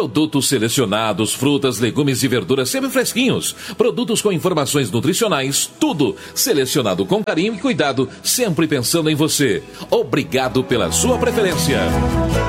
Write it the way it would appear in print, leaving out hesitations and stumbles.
Produtos selecionados, frutas, legumes e verduras sempre fresquinhos. Produtos com informações nutricionais, tudo selecionado com carinho e cuidado, sempre pensando em você. Obrigado pela sua preferência.